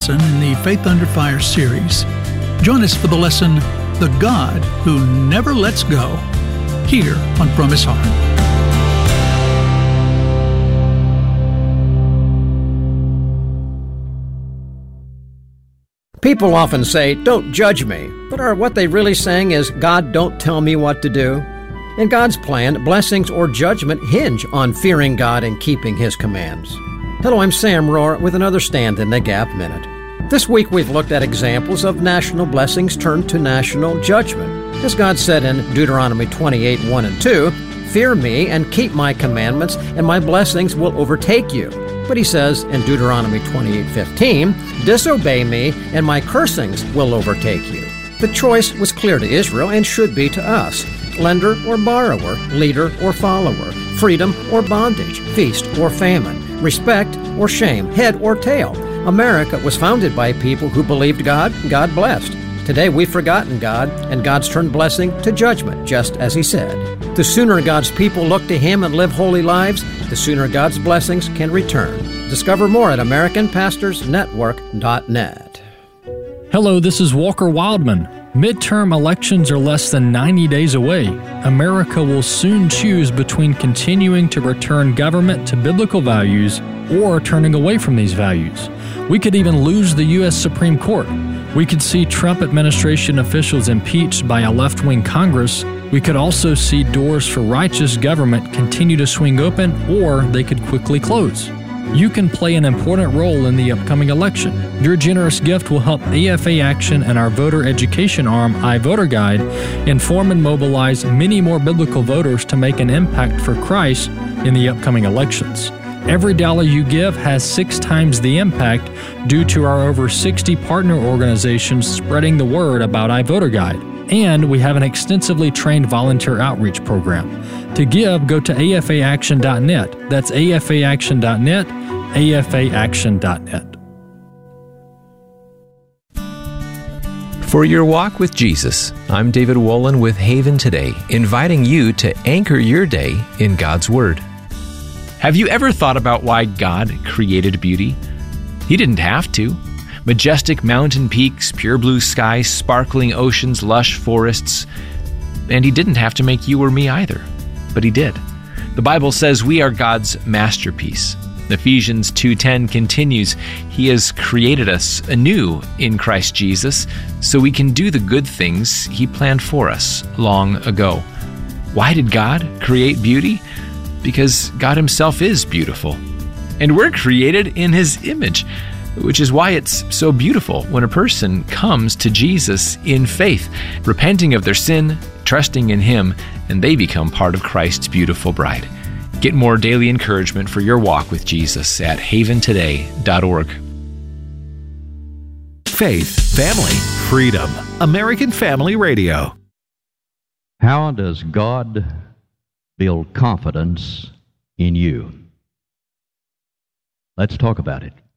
lesson in the Faith Under Fire series. Join us for the lesson, The God Who Never Lets Go, here on From His Heart. People often say, "Don't judge me," but what they really saying is, "God, don't tell me what to do." In God's plan, blessings or judgment hinge on fearing God and keeping His commands. Hello, I'm Sam Rohr with another Stand in the Gap Minute. This week we've looked at examples of national blessings turned to national judgment. As God said in Deuteronomy 28:1 and 2, "Fear me and keep my commandments, and my blessings will overtake you." But He says in Deuteronomy 28:15, "Disobey me, and my cursings will overtake you." The choice was clear to Israel and should be to us. Lender or borrower, leader or follower, freedom or bondage, feast or famine, respect or shame, head or tail. America was founded by people who believed God, God blessed. Today we've forgotten God, and God's turned blessing to judgment, just as He said. The sooner God's people look to Him and live holy lives, the sooner God's blessings can return. Discover more at AmericanPastorsNetwork.net. Hello, this is Walker Wildman. Midterm elections are less than 90 days away. America will soon choose between continuing to return government to biblical values or turning away from these values. We could even lose the U.S. Supreme Court. We could see Trump administration officials impeached by a left-wing Congress. We could also see doors for righteous government continue to swing open, or they could quickly close. You can play an important role in the upcoming election. Your generous gift will help AFA Action and our voter education arm, iVoter Guide, inform and mobilize many more biblical voters to make an impact for Christ in the upcoming elections. Every dollar you give has 6 times the impact due to our over 60 partner organizations spreading the word about iVoter Guide. And we have an extensively trained volunteer outreach program. To give, go to afaaction.net. That's afaaction.net, afaaction.net. For your walk with Jesus, I'm David Wolin with Haven Today, inviting you to anchor your day in God's Word. Have you ever thought about why God created beauty? He didn't have to. Majestic mountain peaks, pure blue skies, sparkling oceans, lush forests. And He didn't have to make you or me either. But He did. The Bible says we are God's masterpiece. Ephesians 2:10 continues, He has created us anew in Christ Jesus so we can do the good things He planned for us long ago. Why did God create beauty? Because God Himself is beautiful. And we're created in His image, which is why it's so beautiful when a person comes to Jesus in faith, repenting of their sin, trusting in Him, and they become part of Christ's beautiful bride. Get more daily encouragement for your walk with Jesus at haventoday.org. Faith, family, freedom. American Family Radio. How does God build confidence in you? Let's talk about it.